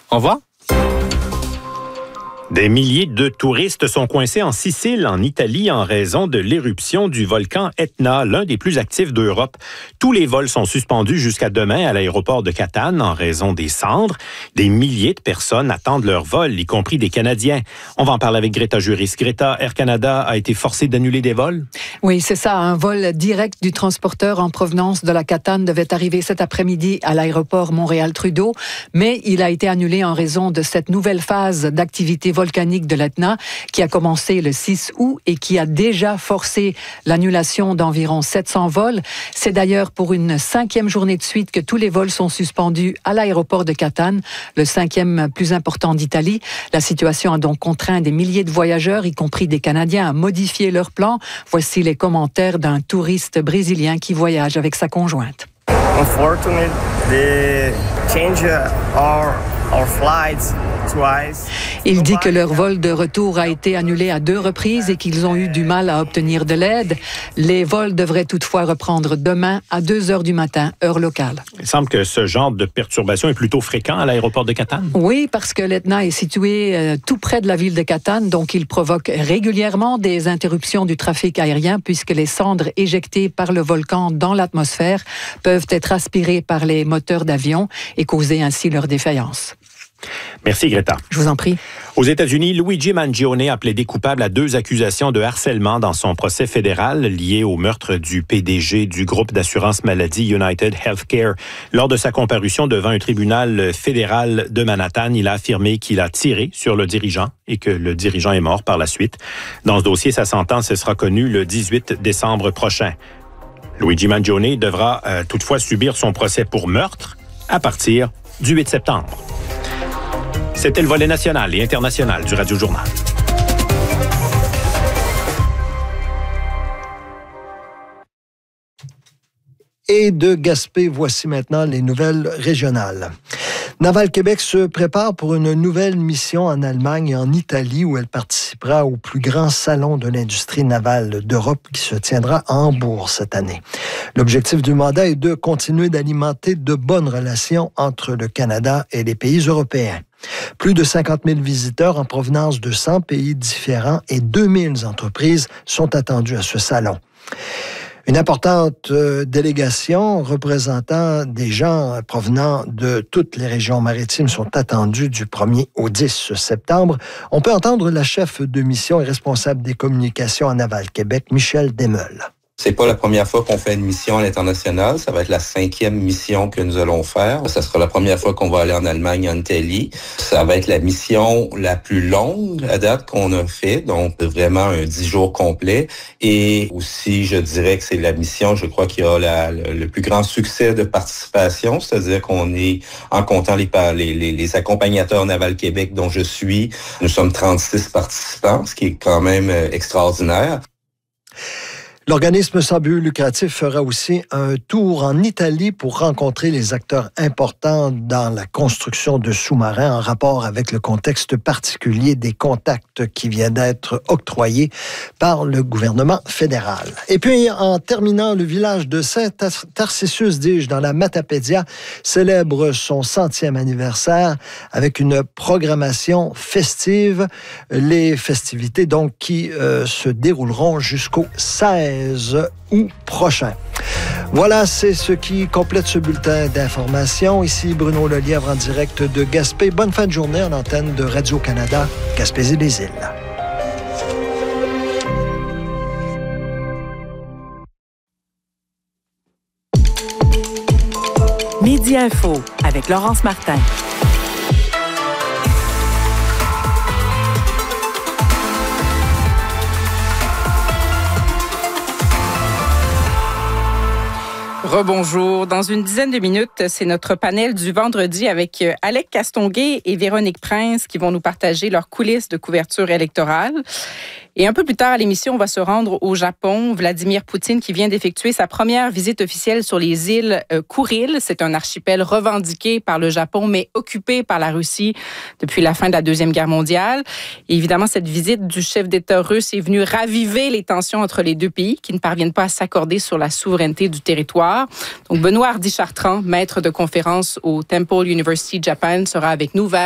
Au revoir. Des milliers de touristes sont coincés en Sicile, en Italie, en raison de l'éruption du volcan Etna, l'un des plus actifs d'Europe. Tous les vols sont suspendus jusqu'à demain à l'aéroport de Catane en raison des cendres. Des milliers de personnes attendent leur vol, y compris des Canadiens. On va en parler avec Greta Juris. Greta, Air Canada a été forcé d'annuler des vols? Oui, c'est ça. Un vol direct du transporteur en provenance de la Catane devait arriver cet après-midi à l'aéroport Montréal-Trudeau, mais il a été annulé en raison de cette nouvelle phase d'activité volcanique de l'Etna qui a commencé le 6 août et qui a déjà forcé l'annulation d'environ 700 vols. C'est d'ailleurs pour une 5e journée de suite que tous les vols sont suspendus à l'aéroport de Catane, le 5e plus important d'Italie. La situation a donc contraint des milliers de voyageurs, y compris des Canadiens, à modifier leurs plans. Voici les commentaires d'un touriste brésilien qui voyage avec sa conjointe. Unfortunately, they change our flights twice. Il dit que leur vol de retour a été annulé à 2 reprises et qu'ils ont eu du mal à obtenir de l'aide. Les vols devraient toutefois reprendre demain à 2h du matin, heure locale. Il semble que ce genre de perturbation est plutôt fréquent à l'aéroport de Catane. Oui, parce que l'Etna est situé tout près de la ville de Catane, donc il provoque régulièrement des interruptions du trafic aérien puisque les cendres éjectées par le volcan dans l'atmosphère peuvent être aspirées par les moteurs d'avion et causer ainsi leur défaillance. Merci, Greta. Je vous en prie. Aux États-Unis, Luigi Mangione a plaidé coupable à 2 accusations de harcèlement dans son procès fédéral lié au meurtre du PDG du groupe d'assurance maladie United Healthcare. Lors de sa comparution devant un tribunal fédéral de Manhattan, il a affirmé qu'il a tiré sur le dirigeant et que le dirigeant est mort par la suite. Dans ce dossier, sa sentence sera connue le 18 décembre prochain. Luigi Mangione devra toutefois subir son procès pour meurtre à partir du 8 septembre. C'était le volet national et international du Radio Journal. Et de Gaspé, voici maintenant les nouvelles régionales. Naval Québec se prépare pour une nouvelle mission en Allemagne et en Italie où elle participera au plus grand salon de l'industrie navale d'Europe qui se tiendra à Hambourg cette année. L'objectif du mandat est de continuer d'alimenter de bonnes relations entre le Canada et les pays européens. Plus de 50 000 visiteurs en provenance de 100 pays différents et 2000 entreprises sont attendus à ce salon. Une importante délégation représentant des gens provenant de toutes les régions maritimes sont attendus du 1er au 10 septembre. On peut entendre la chef de mission et responsable des communications à Naval Québec, Michel Desmeules. C'est pas la première fois qu'on fait une mission à l'international. Ça va être la 5e mission que nous allons faire. Ça sera la première fois qu'on va aller en Allemagne, en Italie. Ça va être la mission la plus longue à date qu'on a fait. Donc, vraiment un 10 jours complet. Et aussi, je dirais que c'est la mission, je crois, qui a le plus grand succès de participation. C'est-à-dire qu'on est, en comptant les accompagnateurs Naval Québec dont je suis, nous sommes 36 participants, ce qui est quand même extraordinaire. L'organisme sans but lucratif fera aussi un tour en Italie pour rencontrer les acteurs importants dans la construction de sous-marins en rapport avec le contexte particulier des contacts qui viennent d'être octroyés par le gouvernement fédéral. Et puis, en terminant, le village de Saint-Tarcisius-Dige dans la Matapédia célèbre son 100e anniversaire avec une programmation festive. Les festivités, donc, qui se dérouleront jusqu'au 16 août prochain. Voilà, c'est ce qui complète ce bulletin d'information. Ici Bruno Lelièvre en direct de Gaspé. Bonne fin de journée en antenne de Radio-Canada, Gaspésie-les-Îles. Midi Info avec Laurence Martin. Rebonjour. Dans une dizaine de minutes, c'est notre panel du vendredi avec Alec Castonguay et Véronique Prince qui vont nous partager leurs coulisses de couverture électorale. Et un peu plus tard à l'émission, on va se rendre au Japon. Vladimir Poutine qui vient d'effectuer sa première visite officielle sur les îles Kouril. C'est un archipel revendiqué par le Japon, mais occupé par la Russie depuis la fin de la Deuxième Guerre mondiale. Et évidemment, cette visite du chef d'État russe est venue raviver les tensions entre les deux pays qui ne parviennent pas à s'accorder sur la souveraineté du territoire. Donc, Benoît Hardy-Chartrand, maître de conférence au Temple University Japan, sera avec nous vers